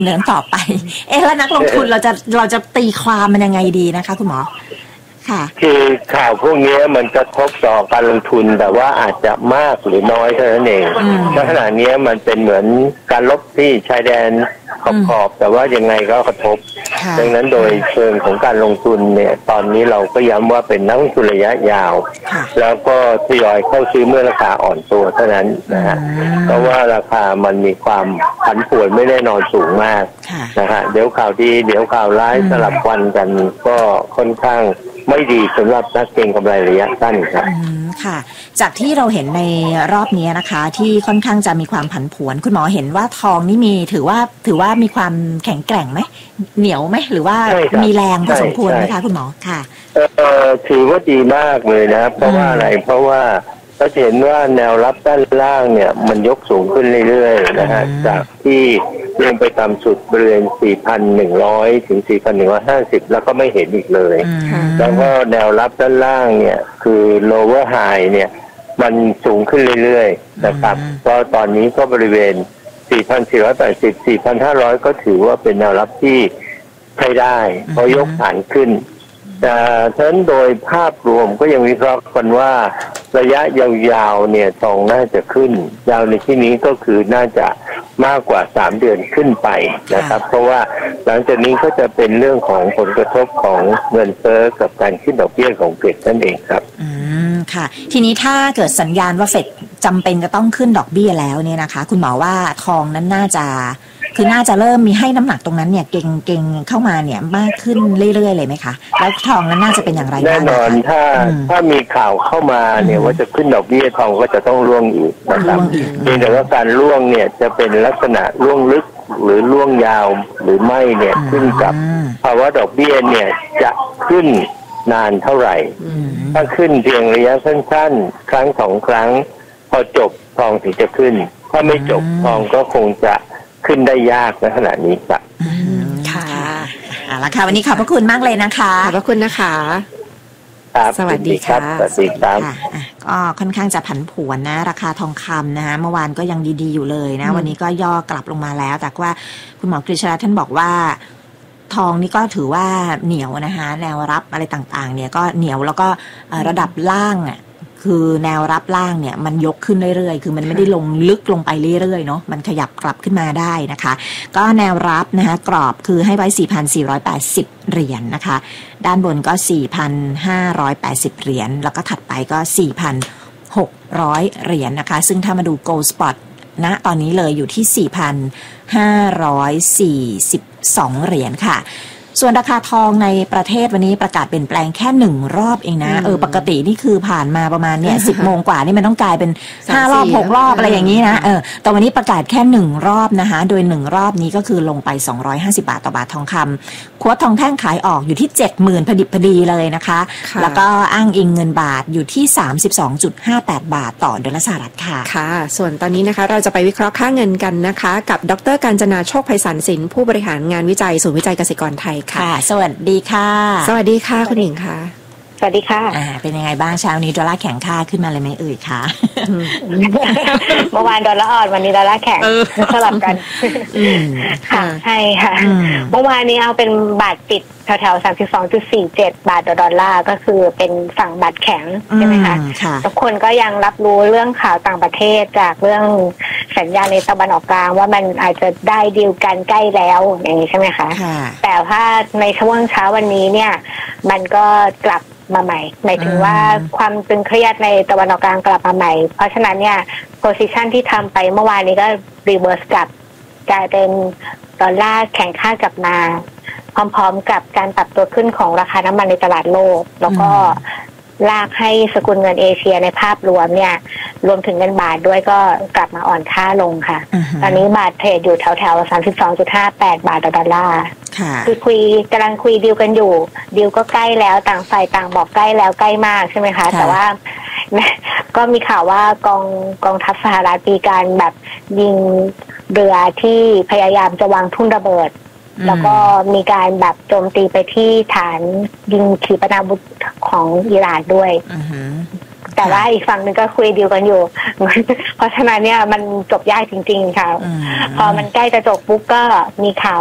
เนินต่อไปแล้วนักลงทุนเราจะตีความมันยังไงดีนะคะคุณหมอค่ะคือข่าวพวกนี้มันกระทบต่อการลงทุนแต่ว่าอาจจะมากหรือน้อยเท่านั้นเองในขณะนี้มันเป็นเหมือนการลบที่ชายแดนขอบแต่ว่ายังไงก็กระทบดังนั้นโดยเชิงของการลงทุนเนี่ยตอนนี้เราก็ย้ำว่าเป็นนักลงทุนระยะยาวแล้วก็ทยอยเข้าซื้อเมื่อราคาอ่อนตัวเท่านั้นนะฮะเพราะว่าราคามันมีความผันผวนไม่แน่นอนสูงมากนะฮะเดี๋ยวข่าวดีเดี๋ยวข่าวร้ายสลับวันกันก็ค่อนข้างไม่ดีสำหรับนักเก็งกำไรระยะสั้นครับค่ะจากที่เราเห็นในรอบนี้นะคะที่ค่อนข้างจะมีความผันผวนคุณหมอเห็นว่าทองนี่ถือว่ามีความแข็งแกร่งไหมเหนียวไหมหรือว่ามีแรงพอสมควรไหมคะคุณหมอค่ะถือว่าดีมากเลยนะเพราะว่าอะไรเพราะว่าเราเห็นว่าแนวรับด้านล่างเนี่ยมันยกสูงขึ้นเรื่อยๆนะฮะจากที่ลงไปต่ำสุดบริเวณ 4,100 ถึง 4,150 แล้วก็ไม่เห็นอีกเลยแล้วก็แนวรับด้านล่างเนี่ยคือ lower high เนี่ยมันสูงขึ้นเรื่อยๆนะครับก็ตอนนี้ก็บริเวณ 4,480 4,500 ก็ถือว่าเป็นแนวรับที่ใช้ได้เพราะยกฐานขึ้นแต่ฉะนั้นโดยภาพรวมก็ยังวิเคราะห์กันว่าระยะยาวๆเนี่ยทองน่าจะขึ้นยาวในที่นี้ก็คือน่าจะมากกว่า3เดือนขึ้นไปนะครับเพราะว่าหลังจากนี้ก็จะเป็นเรื่องของผลกระทบของเงินเฟ้อกับการขึ้นดอกเบี้ยของเฟดนั่นเองครับค่ะทีนี้ถ้าเกิดสัญญาณว่าเฟดจำเป็นจะต้องขึ้นดอกเบี้ยแล้วเนี่ยนะคะคุณหมอว่าทองนั้นน่าจะเริ่มมีให้น้ำหนักตรงนั้นเนี่ยเก่งเข้ามาเนี่ยมากขึ้นเรื่อยๆเลยไหมคะแล้วทองนั้นน่าจะเป็นอย่างไรบ้างแน่นอนถ้ามีข่าวเข้ามาเนี่ยว่าจะขึ้นดอกเบี้ยทองก็จะต้องร่วงอีกนะครับเพียงแต่ว่าการร่วงเนี่ยจะเป็นลักษณะร่วงลึกหรือร่วงยาวหรือไม่เนี่ยขึ้นกับภาวะดอกเบี้ยเนี่ยจะขึ้นนานเท่าไหร่ถ้าขึ้นเพียงระยะสั้นๆครั้งสองครั้งพอจบทองถึงจะขึ้นถ้าไม่จบทองก็คงจะขึ้นได้ยากในขณะนี้ครับค่ะแล้วค่ะวันนี้ขอบพระคุณมากเลยนะคะขอบพระคุณนะคะสวัสดีครับสวัสดีครับก็ค่อนข้างจะผันผวนนะราคาทองคำนะคะเมื่อวานก็ยังดีๆอยู่เลยนะวันนี้ก็ย่อกลับลงมาแล้วแต่ว่าคุณหมอกฤษณะท่านบอกว่าทองนี่ก็ถือว่าเหนียวนะคะแนวรับอะไรต่างๆเนี่ยก็เหนียวแล้วก็ระดับล่างอ่ะคือแนวรับล่างเนี่ยมันยกขึ้นเรื่อยๆคือมันไม่ได้ลงลึกลงไปเรื่อยๆเนาะมันขยับกลับขึ้นมาได้นะคะก็แนวรับนะคะกรอบคือให้ไว้ 4,480 เหรียญ นะคะด้านบนก็ 4,580 เหรียญแล้วก็ถัดไปก็ 4,600 เหรียญ นะคะซึ่งถ้ามาดู Gold Spot ณตอนนี้เลยอยู่ที่ 4,542 เหรียญค่ะส่วนราคาทองในประเทศวันนี้ประกาศเปลี่ยนแปลงแค่1รอบเองนะปกตินี่คือผ่านมาประมาณเนี่ย10 โมงกว่านี่มันต้องกลายเป็น5 รอบ6 รอบอะไรอย่างนี้นะแต่วันนี้ประกาศแค่1รอบนะคะโดย1รอบนี้ก็คือลงไป250 บาทต่อบาททองคำควอตทองแท่งขายออกอยู่ที่ 70,000 พอดีเลยนะคะแล้วก็อ้างอิงเงินบาทอยู่ที่ 32.58 บาทต่อดอลลาร์สหรัฐค่ะค่ะส่วนตอนนี้นะคะเราจะไปวิเคราะห์ค่าเงินกันนะคะกับดร.กาญจนาโชคไพศาลสินผู้บริหารงานวิจัยศูนย์วิจัยเกษตรกรไทยค่ะสวัสดีค่ะสวัสดีค่ะคุณหญิงค่ะสวัสดีค่ะเป็นยังไงบ้างเช้านี้ดอลลาร์แข็งค่าขึ้นมาเลยไหมเอ่ยคะเมื่อวานดอลลาร์อ่อนวันนี้ดอลลาร์แข็งสลับกันค่ะใช่ค่ะเมื่อวานนี้เอาเป็นบาทปิดแถวๆ 32.47 บาทต่อดอลลาร์ก็คือเป็นฝั่งบาทแข็งใช่ไหมคะทุกคนก็ยังรับรู้เรื่องข่าวต่างประเทศจากเรื่องสัญญาณในตะวันออกกลางว่ามันอาจจะได้ดีลกันใกล้แล้วอย่างนี้ใช่ไหมคะแต่ถ้าในช่วงเช้าวันนี้เนี่ยมันก็กลับมาใหม่หมายถึงว่าความตึงเครียดในตะวันออกกลางกลับมาใหม่เพราะฉะนั้นเนี่ยโพซิชันที่ทำไปเมื่อวานนี้ก็รีเวิร์สกลับกลายเป็นดอลลาร์แข็งค่ากลับมาพร้อมๆกับการปรับตัวขึ้นของราคาน้ำมันในตลาดโลกแล้วก็ลากให้สกุลเงินเอเชียในภาพรวมเนี่ยรวมถึงเงินบาทด้วยก็กลับมาอ่อนค่าลงค่ะตอนนี้บาทเทรดอยู่แถวๆ 32.58 บาทต่อดอลลาร์คือกำลังคุยดีลกันอยู่ดีลก็ใกล้แล้วต่างฝ่ายต่างบอกใกล้แล้วใกล้มากใช่ไหมคะแต่ว่าก็มีข่าวว่ากองทัพสหรัฐมีการแบบยิงเรือที่พยายามจะวางทุ่นระเบิดแล้วก็มีการแบบโจมตีไปที่ฐานยิงขีปนาวุธของอิหร่านด้วยแต่ว่าอีกฝั่งหนึ่งก็คุยดีลกันอยู่ เพราะฉะนั้นเนี่ยมันจบยากจริงๆค่ะพอมันใกล้จะจบปุ๊บก็มีข่าว